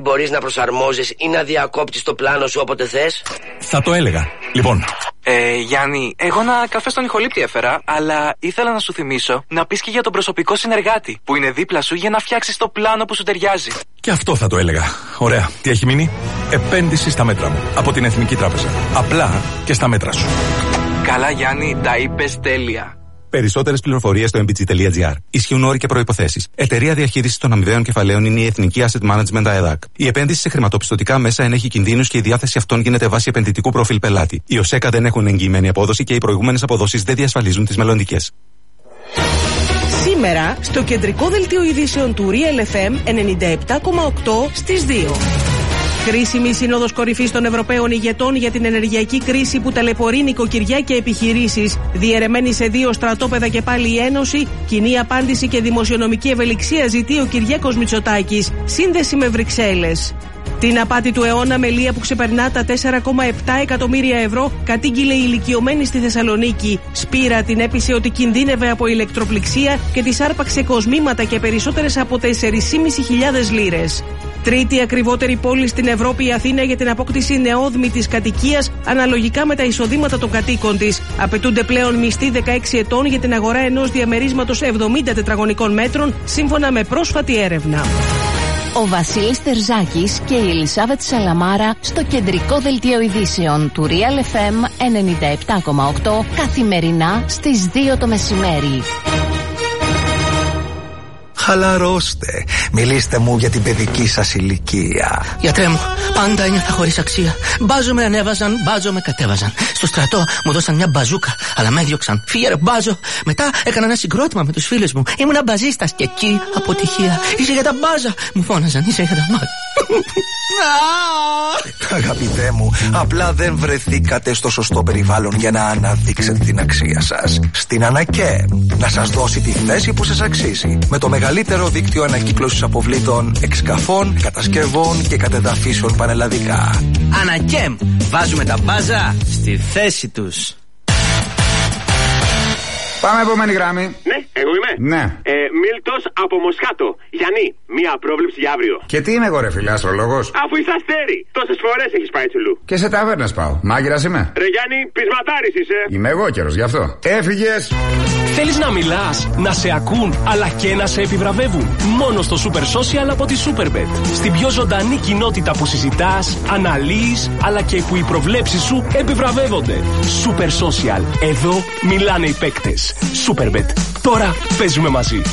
Μπορείς να προσαρμόζεις ή να διακόπτεις το πλάνο σου όποτε θες. Θα το έλεγα. Λοιπόν. Γιάννη, εγώ ένα καφέ στον Ιχολήπτη έφερα, αλλά ήθελα να σου θυμίσω να πεις και για τον προσωπικό συνεργάτη που είναι δίπλα σου για να φτιάξεις το πλάνο που σου ταιριάζει. Και αυτό θα το έλεγα. Ωραία. Τι έχει μείνει? Επένδυση στα μέτρα μου. Από την Εθνική Τράπεζα. Απλά και στα μέτρα σου. Καλά, Γιάννη, τα είπες τέλεια. Περισσότερες πληροφορίες στο mbg.gr. Ισχύουν όροι και προϋποθέσεις. Εταιρεία διαχείρισης των αμοιβαίων κεφαλαίων είναι η Εθνική Asset Management ΑΕΔΑΚ. Η επένδυση σε χρηματοπιστωτικά μέσα ενέχει κινδύνους και η διάθεση αυτών γίνεται βάσει επενδυτικού προφίλ πελάτη. Οι ΟΣΕΚΑ δεν έχουν εγγυημένη απόδοση και οι προηγούμενες αποδόσεις δεν διασφαλίζουν τις μελλοντικές. Σήμερα, στο κεντρικό δελτίο ειδήσεων του Real FM 97,8 στις 2. Κρίσιμη σύνοδος κορυφής των Ευρωπαίων ηγετών για την ενεργειακή κρίση που ταλαιπωρεί νοικοκυριά και επιχειρήσεις. Διαιρεμένη σε 2 στρατόπεδα και πάλι η Ένωση. Κοινή απάντηση και δημοσιονομική ευελιξία ζητεί ο Κυριάκος Μητσοτάκης. Σύνδεση με Βρυξέλλες. Την απάτη του αιώνα με λία που ξεπερνά τα 4,7 εκατομμύρια ευρώ κατήγγειλε η ηλικιωμένη στη Θεσσαλονίκη. Σπύρα την έπεισε ότι κινδύνευε από ηλεκτροπληξία και της άρπαξε κοσμήματα και περισσότερες από 4.500 λίρες. Τρίτη ακριβότερη πόλη στην Ευρώπη η Αθήνα για την απόκτηση νεόδμητης κατοικίας αναλογικά με τα εισοδήματα των κατοίκων της. Απαιτούνται πλέον μισθοί 16 ετών για την αγορά ενός διαμερίσματος 70 τετραγωνικών μέτρων σύμφωνα με πρόσφατη έρευνα. Ο Βασίλης Τερζάκης και η Ελισάβετ Σαλαμάρα στο κεντρικό δελτίο ειδήσεων του Real FM 97,8 καθημερινά στις 2 το μεσημέρι. Χαλαρώστε. Μιλήστε μου για την παιδική σας ηλικία. Γιατρέ μου, πάντα ένιωθα χωρίς αξία. Μπάζο με ανέβαζαν, μπάζο με κατέβαζαν. Στο στρατό μου δώσαν μια μπαζούκα, αλλά με έδιωξαν. Φύγε ρε μπάζο. Μετά έκανα ένα συγκρότημα με τους φίλους μου. Ήμουνα μπαζίστας και εκεί αποτυχία. Είσαι για τα μπάζα. Μου φώναζαν, είσαι για τα μπάζα. Αγαπητέ μου, απλά δεν βρεθήκατε στο σωστό περιβάλλον για να αναδείξετε την αξία σας. Στην ΑΝΑΚΕ να σας δώσει τη θέση που σας αξίζει. Με το μεγαλύτερο δίκτυο ανακύκλωσης αποβλήτων, εξκαφών, κατασκευών και κατεδαφίσεων πανελλαδικά. ΑΝΑΚΕΜ. Βάζουμε τα μπάζα στη θέση τους. Πάμε επόμενη γράμμη. Ναι, εγώ είμαι. Ναι. Μίλτος από Μοσχάτο. Γιάννη, μία πρόβλεψη για αύριο. Και τι είμαι εγώ, ρε φίλε, αστρολόγος? Αφού είσαι αστέρι. Τόσες φορές έχεις πάει τσουλού. Και σε ταβέρνες πάω. Μάγειρας είμαι. Ρε Γιάννη, πεισματάρης είσαι. Είμαι εγώ καιρος, γι' αυτό. Έφυγες. Θέλεις να μιλάς, να σε ακούν, αλλά και να σε επιβραβεύουν? Μόνο στο Super Social από τη Superbet. Στην πιο ζωντανή κοινότητα που συζητάς, αναλύεις, αλλά και που οι προβλέψεις σου επιβραβεύονται. Super Social. Εδώ μιλάνε οι παίκτες. Superbet. Τώρα παίζουμε μαζί.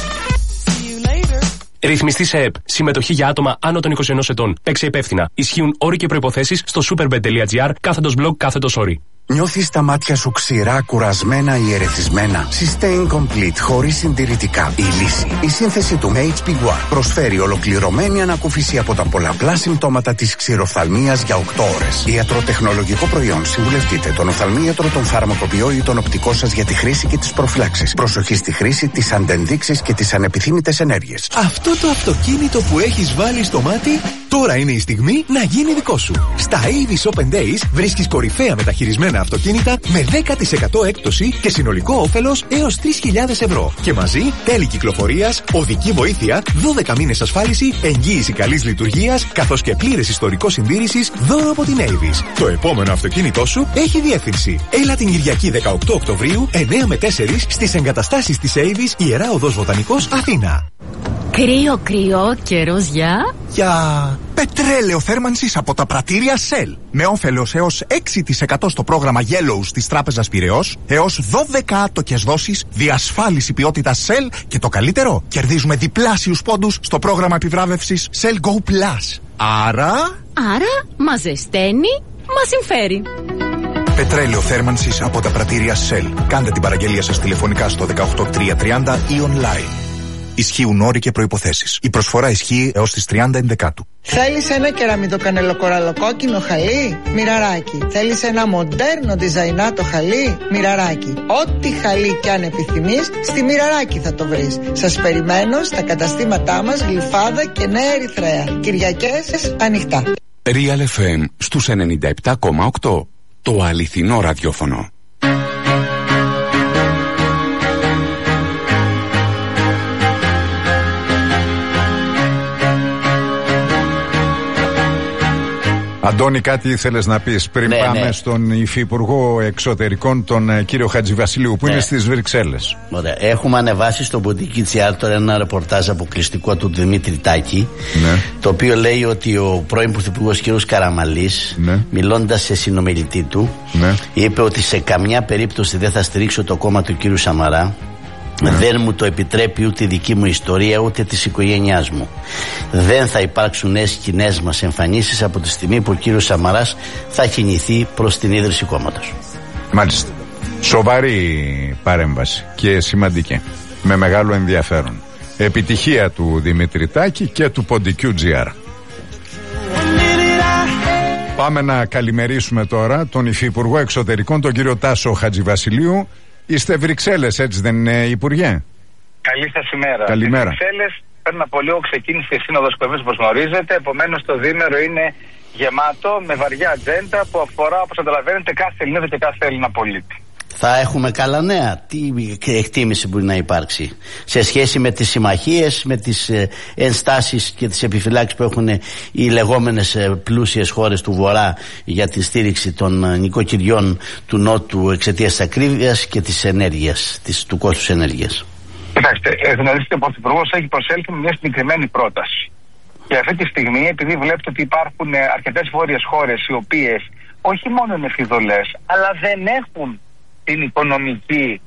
Ρυθμιστή σε ΕΠ. Συμμετοχή για άτομα άνω των 21 ετών. Παίξε υπεύθυνα. Ισχύουν όροι και προϋποθέσεις στο superbet.gr/blog/όροι. Νιώθεις τα μάτια σου ξηρά, κουρασμένα ή ερεθισμένα? Sustain Complete, χωρίς συντηρητικά. Η λύση. Η σύνθεση του HP1 προσφέρει ολοκληρωμένη ανακούφιση από τα πολλαπλά συμπτώματα της ξηροφθαλμίας για 8 ώρες. Ιατροτεχνολογικό προϊόν. Συμβουλευτείτε τον οφθαλμίατρο, τον φαρμακοποιό ή τον οπτικό σας για τη χρήση και τις προφυλάξεις. Προσοχή στη χρήση, τις αντενδείξεις και τις ανεπιθύμητες ενέργειες. Αυτό το αυτοκίνητο που έχεις βάλει στο μάτι, τώρα είναι η στιγμή να γίνει δικό σου. Στα Avis Open Days βρίσκεις κορυφαία μεταχειρισμένα αυτοκίνητα με 10% έκπτωση και συνολικό όφελος έως 3.000 ευρώ. Και μαζί τέλη κυκλοφορίας, οδική βοήθεια, 12 μήνες ασφάλιση, εγγύηση καλής λειτουργίας, καθώς και πλήρες ιστορικό συντήρησης δώρο από την Avis. Το επόμενο αυτοκίνητό σου έχει διεύθυνση. Έλα την Κυριακή 18 Οκτωβρίου, 9 με 4 στις εγκαταστάσεις της Avis, Ιερά Οδός Βοτανικός, Αθήνα. Κρύο, καιρός για πετρέλαιο θέρμανσης από τα πρατήρια Shell. Με όφελος έως 6% στο πρόγραμμα Yellow της Τράπεζας Πειραιώς, έως 12 άτοκες δόσεις, διασφάλιση ποιότητας Shell και το καλύτερο, κερδίζουμε διπλάσιους πόντους στο πρόγραμμα επιβράβευσης Shell Go Plus. Άρα, μας ζεσταίνει, μας συμφέρει. Πετρέλαιο θέρμανσης από τα πρατήρια Shell. Κάντε την παραγγελία σας τηλεφωνικά στο 18330 ή online. Ισχύουν όροι και προϋποθέσεις. Η προσφορά ισχύει έως τις 30 Ενδεκάτου. Θέλεις ένα κεραμιτοκανελοκοραλοκόκκινο χαλί? Μοιραράκι. Θέλεις ένα μοντέρνο διζαϊνάτο χαλί? Μοιραράκι. Ό,τι χαλί κι αν επιθυμείς, στη Μοιραράκι θα το βρεις. Σας περιμένω στα καταστήματά μας Γλυφάδα και Νέα Ερυθρέα. Κυριακές ανοιχτά. Real FM στους 97,8. Το αληθινό ραδιόφωνο. Αντώνη, κάτι ήθελες να πεις πριν πάμε στον Υφυπουργό Εξωτερικών, τον κύριο Χατζηβασιλείου, που είναι στις Βρυξέλλες. Ωραία. Έχουμε ανεβάσει στο Ποντίκι.gr τώρα ένα ρεπορτάζ αποκλειστικό του Δημήτρη Τάκη, το οποίο λέει ότι ο πρώην Πρωθυπουργός κ. Καραμαλής, μιλώντας σε συνομιλητή του, είπε ότι σε καμιά περίπτωση δεν θα στηρίξω το κόμμα του κ. Σαμαρά. Δεν μου το επιτρέπει ούτε η δική μου ιστορία ούτε της οικογένειάς μου. Δεν θα υπάρξουν νέες κοινές μας εμφανίσεις από τη στιγμή που ο κύριος Σαμαράς θα κινηθεί προς την ίδρυση κόμματος. Μάλιστα. Σοβαρή παρέμβαση και σημαντική, με μεγάλο ενδιαφέρον. Επιτυχία του Δημήτρη Τάκη και του Ποντικού.gr. Πάμε να καλημερίσουμε τώρα τον Υφυπουργό Εξωτερικών, τον κύριο Τάσο Χατζηβασιλείου. Είστε Βρυξέλλες, έτσι δεν είναι, Υπουργέ? Καλή σας ημέρα. Καλημέρα. Στις Βρυξέλλες, πριν από λίγο ξεκίνησε η Σύνοδος Κορυφής, όπως γνωρίζετε. Επομένως, το διήμερο είναι γεμάτο με βαριά ατζέντα που αφορά, όπως καταλαβαίνετε, κάθε Ελληνίδα και κάθε Έλληνα πολίτη. Θα έχουμε καλά νέα? Τι εκτίμηση μπορεί να υπάρξει σε σχέση με τις συμμαχίες, με τις ενστάσεις και τις επιφυλάξεις που έχουν οι λεγόμενες πλούσιες χώρες του Βορρά για τη στήριξη των νοικοκυριών του Νότου εξαιτίας της ακρίβειας και της ενέργειας, του κόστους ενέργειας? Κοιτάξτε, γνωρίζετε, ο Πρωθυπουργός έχει προσέλθει με μια συγκεκριμένη πρόταση. Και αυτή τη στιγμή, επειδή βλέπετε ότι υπάρχουν αρκετές βόρειες χώρες οι οποίες όχι μόνο είναι φιδωλές, αλλά δεν έχουν την οικονομική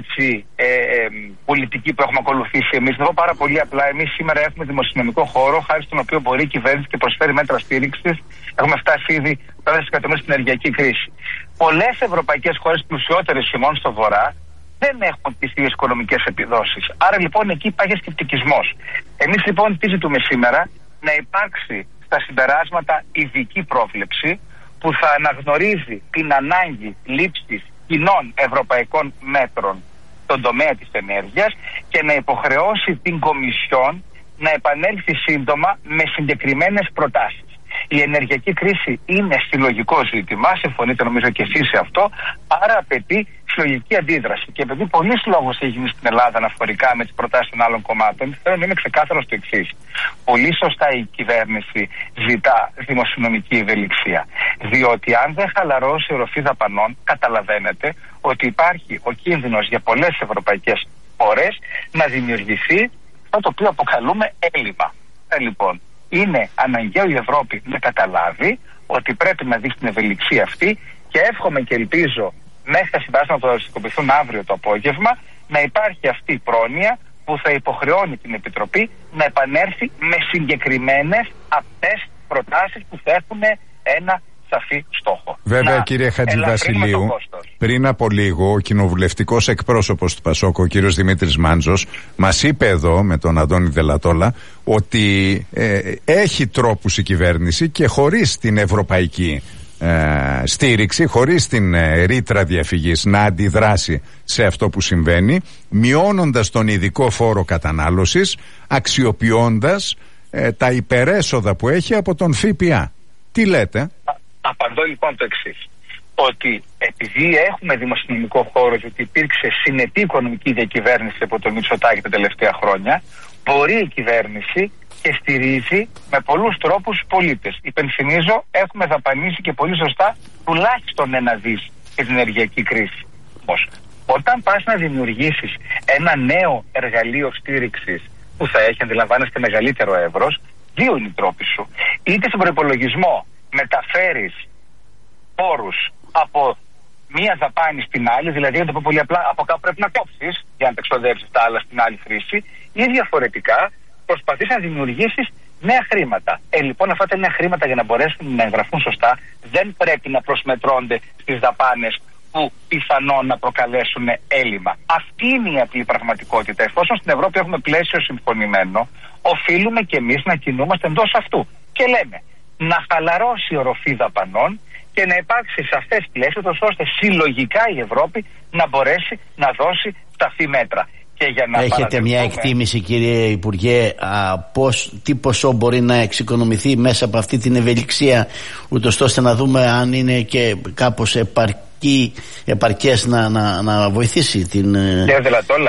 πολιτική που έχουμε ακολουθήσει εμείς. Να πω πάρα πολύ απλά, εμείς σήμερα έχουμε δημοσιονομικό χώρο, χάρη στον οποίο μπορεί η κυβέρνηση και προσφέρει μέτρα στήριξης. Έχουμε φτάσει ήδη 5 δισεκατομμύρια στην ενεργειακή κρίση. Πολλές ευρωπαϊκές χώρες πλουσιότερες χειμών στο Βορρά δεν έχουν τις ίδιες οικονομικές επιδόσεις. Άρα λοιπόν εκεί υπάρχει σκεπτικισμός. Εμείς λοιπόν τι ζητούμε σήμερα? Να υπάρξει στα συμπεράσματα ειδική πρόβλεψη που θα αναγνωρίζει την ανάγκη λήψης κοινών ευρωπαϊκών μέτρων στον τομέα της ενέργειας και να υποχρεώσει την Κομισιόν να επανέλθει σύντομα με συγκεκριμένες προτάσεις. Η ενεργειακή κρίση είναι συλλογικό ζήτημα, συμφωνείτε νομίζω και εσείς σε αυτό, άρα απαιτεί συλλογική αντίδραση. Και επειδή πολλής λόγος έχει γίνει στην Ελλάδα αναφορικά με τις προτάσεις των άλλων κομμάτων, θέλω να είμαι ξεκάθαρο στο εξής. Πολύ σωστά η κυβέρνηση ζητά δημοσιονομική ευελιξία. Διότι αν δεν χαλαρώσει η οροφή δαπανών, καταλαβαίνετε ότι υπάρχει ο κίνδυνος για πολλές ευρωπαϊκές χώρες να δημιουργηθεί αυτό το οποίο αποκαλούμε έλλειμμα. Λοιπόν, είναι αναγκαίο η Ευρώπη να καταλάβει ότι πρέπει να δει την ευελιξία αυτή και εύχομαι και ελπίζω μέχρι τα συμπεράσματα που θα συζητηθούν αύριο το απόγευμα να υπάρχει αυτή η πρόνοια που θα υποχρεώνει την Επιτροπή να επανέλθει με συγκεκριμένες απτές προτάσεις που θα έχουν ένα σαφή στόχο. Βέβαια, κύριε Χατζηβασιλείου, πριν από λίγο ο κοινοβουλευτικός εκπρόσωπος του ΠΑΣΟΚ, ο κύριος Δημήτρης Μάντζος, μας είπε εδώ με τον Αντώνη Δελατόλα ότι έχει τρόπους η κυβέρνηση και χωρίς την ευρωπαϊκή στήριξη, χωρίς την ρήτρα διαφυγής να αντιδράσει σε αυτό που συμβαίνει, μειώνοντας τον ειδικό φόρο κατανάλωσης, αξιοποιώντας τα υπερέσοδα που έχει από τον ΦΠΑ. Τι λέτε? Απαντώ λοιπόν το εξής. Ότι επειδή έχουμε δημοσιονομικό χώρο και ότι υπήρξε συνετή οικονομική διακυβέρνηση από τον Μητσοτάκη τα τελευταία χρόνια, μπορεί η κυβέρνηση και στηρίζει με πολλούς τρόπους πολίτες. Υπενθυμίζω, έχουμε δαπανίσει και πολύ σωστά τουλάχιστον 1 δις για την ενεργειακή κρίση. Όμως, όταν πας να δημιουργήσεις ένα νέο εργαλείο στήριξης που θα έχει, αντιλαμβάνεστε, μεγαλύτερο εύρος, 2 είναι οι τρόποι σου. Είτε στον προϋπολογισμό μεταφέρεις πόρους από μία δαπάνη στην άλλη, δηλαδή να το πω πολύ απλά, από κάπου πρέπει να κόψεις για να τα εξοδεύσεις τα άλλα στην άλλη χρήση, ή διαφορετικά προσπαθείς να δημιουργήσεις νέα χρήματα. Λοιπόν, αυτά τα νέα χρήματα για να μπορέσουν να εγγραφούν σωστά δεν πρέπει να προσμετρώνται στις δαπάνες που πιθανόν να προκαλέσουν έλλειμμα. Αυτή είναι η απλή πραγματικότητα. Εφόσον στην Ευρώπη έχουμε πλαίσιο συμφωνημένο, οφείλουμε και εμείς να κινούμαστε εντός αυτού. Και λέμε να χαλαρώσει η οροφή δαπανών και να υπάρξει σαφές πλαίσιο, ώστε συλλογικά η Ευρώπη να μπορέσει να δώσει ταφή μέτρα. Και για να έχετε μια εκτίμηση, κύριε Υπουργέ, τι ποσό μπορεί να εξοικονομηθεί μέσα από αυτή την ευελιξία, ούτως ώστε να δούμε αν είναι και κάπως επαρκές να βοηθήσει την... Κύριε Δελατόλα,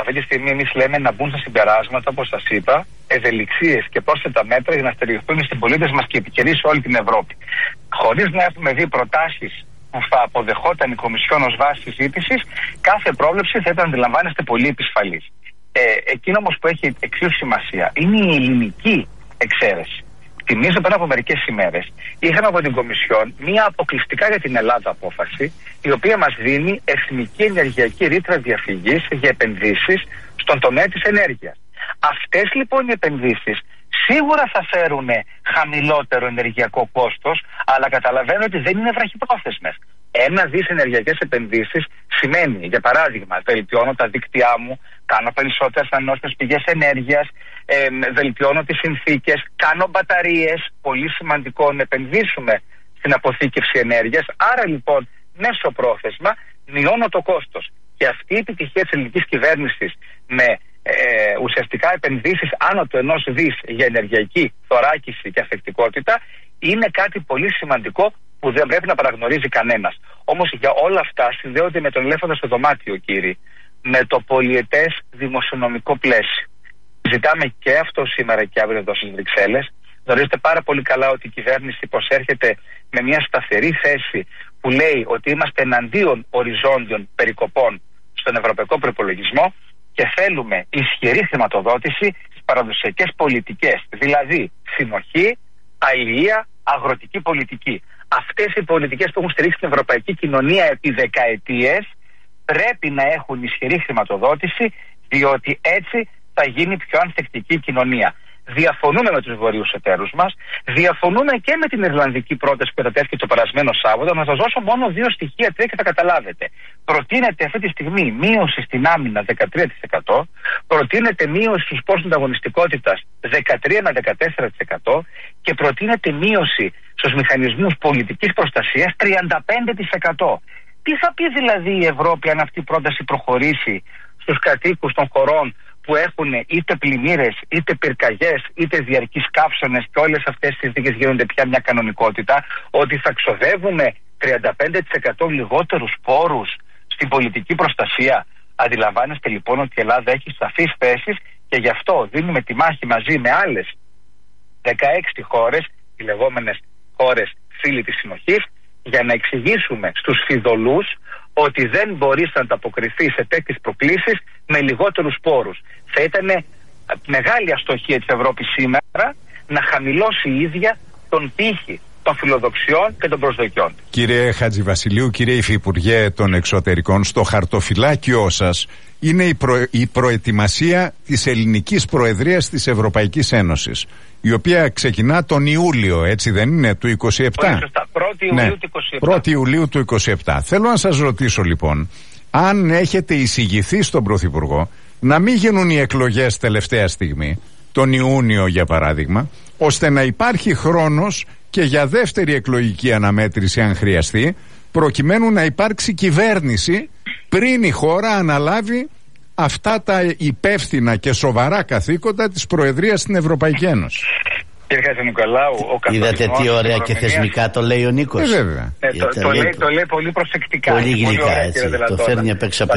Αυτή τη στιγμή εμείς λέμε να μπουν στα συμπεράσματα, όπως σας είπα, ευελιξίες και πρόσθετα μέτρα για να στηριχθούν οι συμπολίτες μας και οι επικερείς σε όλη την Ευρώπη. Χωρίς να έχουμε δει προτάσεις που θα αποδεχόταν η Κομισιόν ως βάση συζήτησης, κάθε πρόβλεψη θα ήταν, αντιλαμβάνεστε, πολύ επισφαλής. Εκείνο όμως που έχει εξίσου σημασία είναι η ελληνική εξαίρεση. Θυμίζω πριν από μερικές ημέρες είχαμε από την Κομισιόν μία αποκλειστικά για την Ελλάδα απόφαση, η οποία μας δίνει εθνική ενεργειακή ρήτρα διαφυγής για επενδύσεις στον τομέα της ενέργειας. Αυτές λοιπόν οι επενδύσεις σίγουρα θα φέρουν χαμηλότερο ενεργειακό κόστος, αλλά καταλαβαίνω ότι δεν είναι βραχυπρόθεσμες. 1 δις ενεργειακές επενδύσεις σημαίνει, για παράδειγμα, βελτιώνω τα δίκτυά μου, κάνω περισσότερες ανανεώσιμες πηγές ενέργειας, βελτιώνω τις συνθήκες, κάνω μπαταρίες, πολύ σημαντικό να επενδύσουμε στην αποθήκευση ενέργειας. Άρα λοιπόν, μέσω πρόθεσμα, μειώνω το κόστος. Και αυτή η επιτυχία της ελληνικής κυβέρνησης με ουσιαστικά επενδύσεις άνω του 1 δις για ενεργειακή θωράκιση και ανθεκτικότητα είναι κάτι πολύ σημαντικό που δεν πρέπει να παραγνωρίζει κανένας. Όμως για όλα αυτά συνδέονται με τον ελέφαντα στο δωμάτιο, κύριοι, με το πολυετές δημοσιονομικό πλαίσιο. Ζητάμε και αυτό σήμερα και αύριο εδώ στις Βρυξέλλες. Γνωρίζετε πάρα πολύ καλά ότι η κυβέρνηση προσέρχεται με μια σταθερή θέση που λέει ότι είμαστε εναντίον οριζόντιων περικοπών στον ευρωπαϊκό προϋπολογισμό και θέλουμε ισχυρή χρηματοδότηση στις παραδοσιακές πολιτικές, δηλαδή συνοχή, αλληλεία, αγροτική πολιτική. Αυτές οι πολιτικές που έχουν στηρίξει την ευρωπαϊκή κοινωνία επί δεκαετίες πρέπει να έχουν ισχυρή χρηματοδότηση, διότι έτσι θα γίνει πιο ανθεκτική κοινωνία. Διαφωνούμε με τους βορείους εταίρους μας, διαφωνούμε και με την ιρλανδική πρόταση που κατατέθηκε το περασμένο Σάββατο. Να σας δώσω μόνο 2 στοιχεία, 3 και θα καταλάβετε. Προτείνεται αυτή τη στιγμή μείωση στην άμυνα 13%, προτείνεται μείωση στους πόρους ανταγωνιστικότητας 13 με 14% και προτείνεται μείωση στους μηχανισμούς πολιτικής προστασίας 35%. Τι θα πει δηλαδή η Ευρώπη αν αυτή η πρόταση προχωρήσει στους κατοίκους των χωρών που έχουν είτε πλημμύρες, είτε πυρκαγιές, είτε διαρκείς καύσονες και όλες αυτές οι συνθήκες γίνονται πια μια κανονικότητα, ότι θα ξοδεύουμε 35% λιγότερους πόρους στην πολιτική προστασία? Αντιλαμβάνεστε λοιπόν ότι η Ελλάδα έχει σαφείς θέσεις και γι' αυτό δίνουμε τη μάχη μαζί με άλλες 16 χώρες, οι λεγόμενες χώρες φίλοι της συνοχής, για να εξηγήσουμε στους φιδωλούς ότι δεν μπορείς να ανταποκριθεί σε τέτοιες προκλήσεις με λιγότερους πόρους. Θα ήταν μεγάλη αστοχία της Ευρώπης σήμερα να χαμηλώσει η ίδια τον πύχη των φιλοδοξιών και των προσδοκιών. Κύριε Χατζηβασιλείου, κύριε Υφυπουργέ των Εξωτερικών, στο χαρτοφυλάκιό σας είναι η προετοιμασία της ελληνικής προεδρίας της Ευρωπαϊκής Ένωσης, η οποία ξεκινά τον Ιούλιο, έτσι δεν είναι, του 27? Πολύ σωστά, 1η Ιουλίου του 27. 1η Ιουλίου του 27. Θέλω να σας ρωτήσω λοιπόν, αν έχετε εισηγηθεί στον Πρωθυπουργό να μην γίνουν οι εκλογές τελευταία στιγμή, τον Ιούνιο για παράδειγμα, ώστε να υπάρχει χρόνος και για δεύτερη εκλογική αναμέτρηση αν χρειαστεί, προκειμένου να υπάρξει κυβέρνηση πριν η χώρα αναλάβει αυτά τα υπεύθυνα και σοβαρά καθήκοντα της Προεδρίας στην Ευρωπαϊκή Ένωση. Κύριε Χατζηνικολάου, είδατε τι ωραία και θεσμικά το λέει ο Νίκος. Βέβαια. Το λέει πολύ προσεκτικά. Πολύ γλυκά, έτσι. Το φέρνει απ' έξω.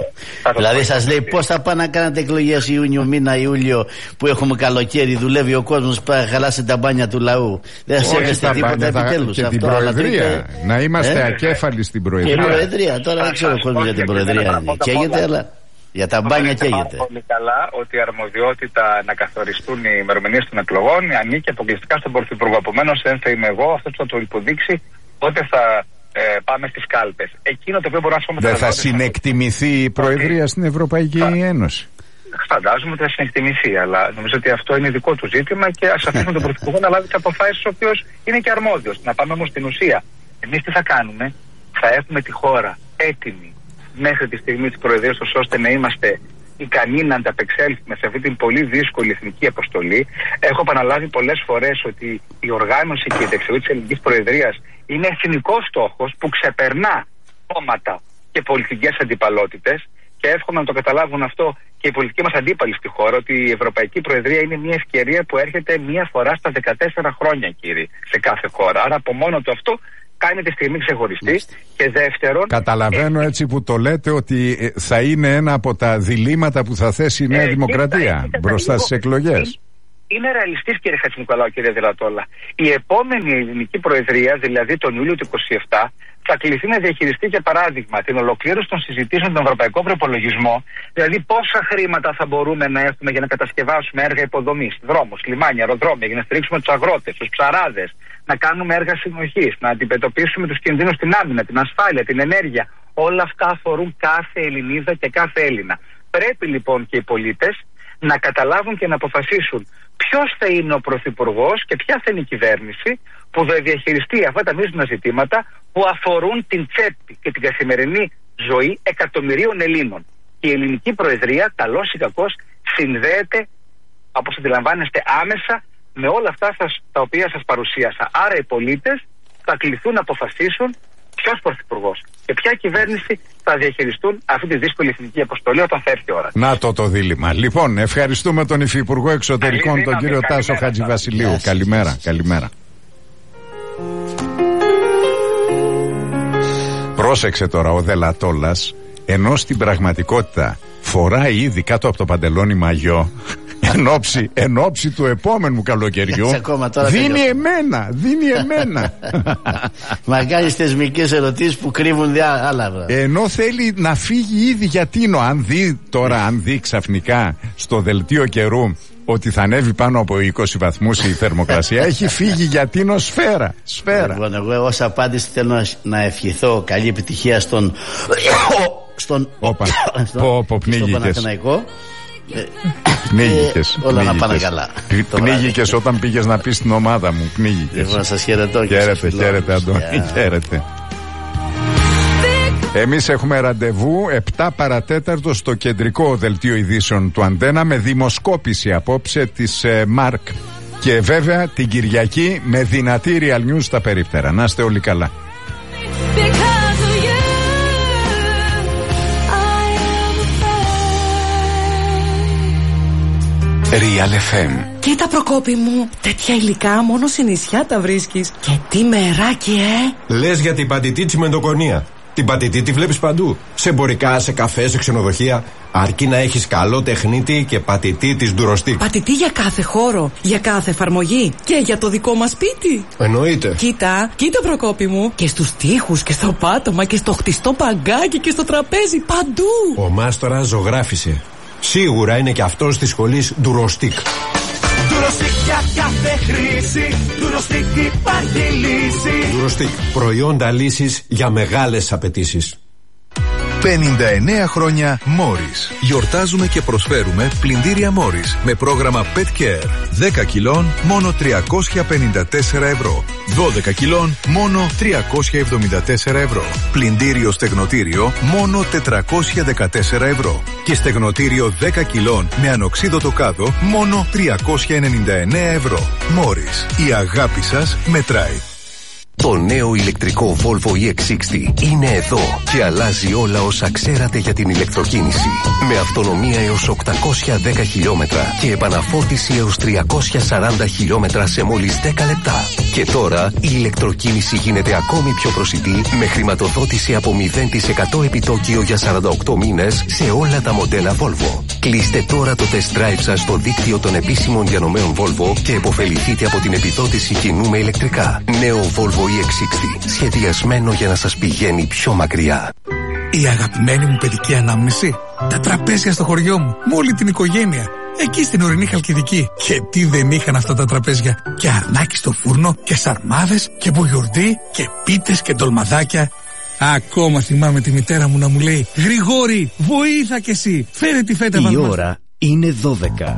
Δηλαδή σας λέει πώς θα πάνε να κάνετε εκλογές Ιούνιο, μήνα Ιούλιο, που έχουμε καλοκαίρι, δουλεύει ο κόσμος, πάει να χαλάσει τα μπάνια του λαού. Δεν σέβεστε τίποτα επιτέλους. Και την Προεδρία. Να είμαστε ακέφαλοι στην Προεδρία. Και η Προεδρία. Τώρα δεν ξέρω ο κόσμος για την Προεδρία. Καίγεται, αλλά για τα μπάνια καίγεται. Πολύ καλά ότι η αρμοδιότητα να καθοριστούν οι ημερομηνίες των εκλογών ανήκει αποκλειστικά στον Πρωθυπουργό. Επομένως, δεν θα είμαι εγώ αυτό που θα το υποδείξει πότε θα πάμε στις κάλπες. Εκείνο το οποίο μπορώ να σου πω. Δεν θα συνεκτιμηθεί η Προεδρία στην Ευρωπαϊκή Ένωση? Φαντάζομαι ότι θα συνεκτιμηθεί, αλλά νομίζω ότι αυτό είναι δικό του ζήτημα και ας αφήσουμε τον Πρωθυπουργό να λάβει τις αποφάσεις, ο οποίος είναι και αρμόδιος. Να πάμε όμως στην ουσία. Εμείς τι θα κάνουμε? Θα έχουμε τη χώρα έτοιμη μέχρι τη στιγμή της Προεδρίας, ώστε να είμαστε ικανοί να ανταπεξέλθουμε σε αυτή την πολύ δύσκολη εθνική αποστολή. Έχω επαναλάβει πολλές φορές ότι η οργάνωση και η δεξιότητα της ελληνικής Προεδρίας είναι εθνικός στόχος που ξεπερνά κόμματα και πολιτικές αντιπαλότητες και εύχομαι να το καταλάβουν αυτό και οι πολιτικοί μας αντίπαλοι στη χώρα, ότι η Ευρωπαϊκή Προεδρία είναι μια ευκαιρία που έρχεται μία φορά στα 14 χρόνια, κύριοι, σε κάθε χώρα. Άρα από μόνο του αυτό κάνει τη στιγμή ξεχωριστή. Και δεύτερον. Καταλαβαίνω έτσι που το λέτε ότι θα είναι ένα από τα διλήμματα που θα θέσει η Νέα Δημοκρατία μπροστά στις εκλογές. Είναι ρεαλιστής, κύριε Χατζηνικολάου, κύριε Δελατόλα. Η επόμενη ελληνική προεδρία, δηλαδή τον Ιούλιο του 27, θα κληθεί να διαχειριστεί, για παράδειγμα, την ολοκλήρωση των συζητήσεων στον ευρωπαϊκό προπολογισμό. Δηλαδή, πόσα χρήματα θα μπορούμε να έχουμε για να κατασκευάσουμε έργα υποδομής, δρόμους, λιμάνια, αεροδρόμια, για να στηρίξουμε τους αγρότες, τους ψαράδες, να κάνουμε έργα συνοχής, να αντιμετωπίσουμε τους κινδύνους στην άμυνα, την ασφάλεια, την ενέργεια. Όλα αυτά αφορούν κάθε Ελληνίδα και κάθε Έλληνα. Πρέπει λοιπόν και οι πολίτες να καταλάβουν και να αποφασίσουν ποιος θα είναι ο πρωθυπουργός και ποια θα είναι η κυβέρνηση που θα διαχειριστεί αυτά τα μείζωνα ζητήματα που αφορούν την τσέπη και την καθημερινή ζωή εκατομμυρίων Ελλήνων. Και η ελληνική προεδρία, καλώς ή κακώς, συνδέεται, όπως αντιλαμβάνεστε, άμεσα με όλα αυτά τα οποία σας παρουσίασα. Άρα οι πολίτες θα κληθούν να αποφασίσουν ποιος πρωθυπουργός και ποια κυβέρνηση θα διαχειριστούν αυτή τη δύσκολη εθνική αποστολή όταν θα έρθει η ώρα. Να το δίλημμα. Λοιπόν, ευχαριστούμε τον Υφυπουργό Εξωτερικών, τον κύριο Τάσο Χατζηβασιλείου. Καλημέρα. Καλημέρα. Πρόσεξε τώρα ο Δελατόλας, ενώ στην πραγματικότητα φοράει ήδη κάτω από το παντελόνι μαγιό εν όψη του επόμενου καλοκαιριού. Δίνει εμένα. Μα κάνεις θεσμικές ερωτήσεις που κρύβουν άλλα. Ενώ θέλει να φύγει ήδη για Τίνο. Αν δει ξαφνικά στο δελτίο καιρού ότι θα ανέβει πάνω από 20 βαθμούς η θερμοκρασία, έχει φύγει για Τίνο σφαίρα. Λοιπόν, εγώ ως απάντηση θέλω να ευχηθώ καλή επιτυχία στον Παναθηναϊκό. Πνίγηκες. Όλα να πάνε καλά. Πνίγηκες όταν πήγες να πεις στην ομάδα μου. Πνίγηκες. Εγώ σας χαιρετώ. Χαίρετε Αντώνη. Χαίρετε. Εμείς έχουμε ραντεβού 7 παρατέταρτο στο κεντρικό δελτίο ειδήσεων του Αντένα με δημοσκόπηση απόψε της ΜΑΡΚ. Και βέβαια την Κυριακή με δυνατή Real News στα περίπτερα. Να είστε όλοι καλά. Real FM. Κοίτα Προκόπη μου, τέτοια υλικά μόνο σε νησιά τα βρίσκεις. Και τι μεράκι, Λες για την πατητή τσιμεντοκονία. Την πατητή τη βλέπεις παντού. Σε εμπορικά, σε καφέ, σε ξενοδοχεία. Αρκεί να έχεις καλό τεχνίτη και πατητή της Ντουροστίκ. Πατητή για κάθε χώρο, για κάθε εφαρμογή και για το δικό μας σπίτι. Εννοείται. Κοίτα Προκόπη μου. Και στους τοίχους και στο πάτωμα και στο χτιστό παγκάκι και στο τραπέζι, παντού. Ο μάστορας ζωγράφισε. Σίγουρα είναι και αυτός της σχολής Ντουροστίκ. Ντουροστίκ για κάθε χρήση. Ντουροστίκ υπάρχει λύση. Ντουροστίκ. Προϊόντα λύσης για μεγάλες απαιτήσεις. 59 χρόνια Morris. Γιορτάζουμε και προσφέρουμε πλυντήρια Morris με πρόγραμμα Pet Care. 10 κιλών μόνο 354 ευρώ. 12 κιλών μόνο 374 ευρώ. Πλυντήριο στεγνοτήριο μόνο 414 ευρώ. Και στεγνοτήριο 10 κιλών με ανοξίδωτο κάδο μόνο 399 ευρώ. Morris. Η αγάπη σας μετράει. Το νέο ηλεκτρικό Volvo EX60 είναι εδώ και αλλάζει όλα όσα ξέρατε για την ηλεκτροκίνηση. Με αυτονομία έως 810 χιλιόμετρα και επαναφόρτιση έως 340 χιλιόμετρα σε μόλις 10 λεπτά. Και τώρα η ηλεκτροκίνηση γίνεται ακόμη πιο προσιτή με χρηματοδότηση από 0% επιτόκιο για 48 μήνες σε όλα τα μοντέλα Volvo. Κλείστε τώρα το test drive σας στο δίκτυο των επίσημων διανομέων Volvo και επωφεληθείτε από την επιδότηση κοινού με ηλεκτρικά. Νέο Volvo E60, σχεδιασμένο για να σας πηγαίνει πιο μακριά. Η αγαπημένη μου παιδική ανάμνηση, τα τραπέζια στο χωριό μου, με όλη την οικογένεια, εκεί στην ορεινή Χαλκιδική. Και τι δεν είχαν αυτά τα τραπέζια, και αρνάκι στο φούρνο, και σαρμάδες, και μπουγιουρντί, και πίτες και ντολμαδάκια. Ακόμα θυμάμαι τη μητέρα μου να μου λέει: Γρηγόρη, βοήθα κι εσύ, φέρε τη φέτα μας. Η ώρα είναι 12.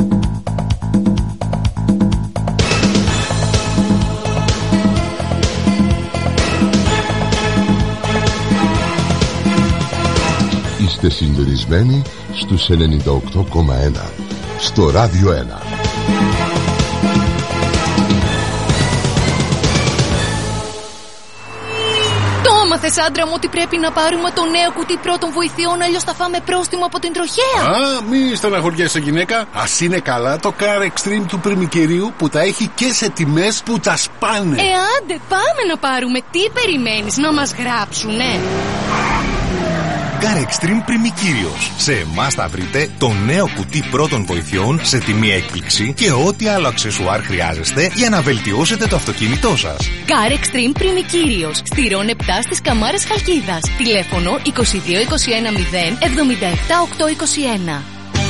Είστε συντονισμένοι στους 98,1 στο Ράδιο 1. έμαθες, άντρα μου, ότι πρέπει να πάρουμε το νέο κουτί πρώτων βοηθειών, αλλιώς θα φάμε πρόστιμο από την τροχέα? Μη στεναχωριέσαι, γυναίκα. Ας είναι καλά το Car Extreme του πριμικυρίου που τα έχει και σε τιμές που τα σπάνε. Άντε, πάμε να πάρουμε. Τι περιμένεις, να μας γράψουνε? Car Extreme Πριμικύριος. Σε εμάς θα βρείτε το νέο κουτί πρώτων βοηθειών σε τιμή έκπληξη και ό,τι άλλο αξεσουάρ χρειάζεστε για να βελτιώσετε το αυτοκίνητό σας. Car Extreme Πριμικύριος. Στη Ρον 7 στις Καμάρες Χαλκίδας. Τηλέφωνο 22 21 0 77 821.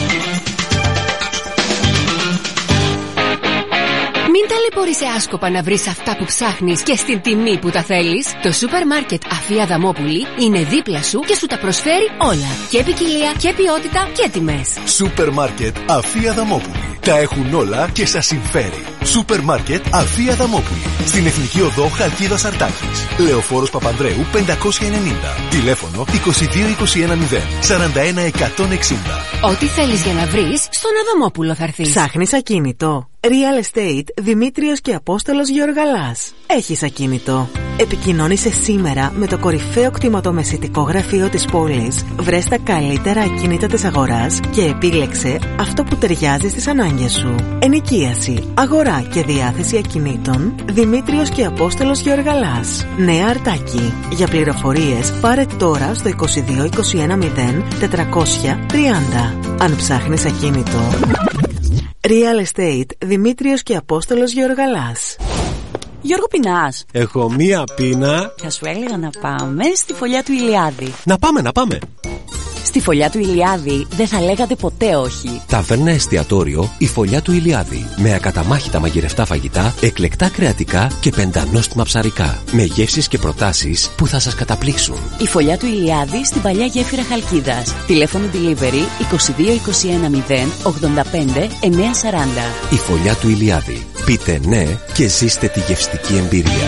Μην ταλαιπωρείσαι άσκοπα να βρεις αυτά που ψάχνεις και στην τιμή που τα θέλεις. Το σούπερ μάρκετ Αφία Δαμόπουλη είναι δίπλα σου και σου τα προσφέρει όλα. Και ποικιλία και ποιότητα και τιμές. Σούπερ μάρκετ Αφία Δαμόπουλη. Τα έχουν όλα και σας συμφέρει. Σούπερ μάρκετ Αφία Δαμόπουλη. Στην Εθνική Οδό Χαλκίδας Αρτάκης. Λεωφόρος Παπανδρέου 590. Τηλέφωνο 22 21 0 41 160. Ό,τι θέλεις για να βρεις, στον Αδαμόπουλο θα έρθεις. Ψάχνεις ακίνητο? Real Estate Δημήτριος και Απόστολος Γεωργαλάς. Έχεις ακίνητο? Επικοινώνησε σήμερα με το κορυφαίο κτηματομεσητικό γραφείο της πόλης. Βρες τα καλύτερα ακίνητα της αγοράς και επίλεξε αυτό που ταιριάζει στις ανάγκες σου. Ενοικίαση, αγορά και διάθεση ακινήτων. Δημήτριος και Απόστολος Γεωργαλάς. Νέα Αρτάκη. Για πληροφορίες πάρε τώρα στο 22 21 0 430. Αν ψάχνεις ακίνητο, Real Estate Δημήτριος και Απόστολος Γεωργαλάς. Γιώργο, πεινάς? Έχω μία πείνα. Θα σου έλεγα να πάμε στη φωλιά του Ηλιάδη. Να πάμε. Στη φωλιά του Ηλιάδη δεν θα λέγατε ποτέ όχι. Ταβέρνα εστιατόριο η Φωλιά του Ηλιάδη. Με ακαταμάχητα μαγειρευτά φαγητά, εκλεκτά κρεατικά και πεντανόστιμα ψαρικά. Με γεύσεις και προτάσεις που θα σας καταπλήξουν. Η Φωλιά του Ηλιάδη στην παλιά γέφυρα Χαλκίδας. Τηλέφωνο delivery 22 21 0 85 940. Η Φωλιά του Ηλιάδη. Πείτε ναι και ζήστε τη γευστική εμπειρία.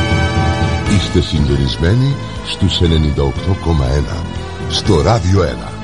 Είστε συντονισμένοι στους 98,1 στο Ράδιο 1.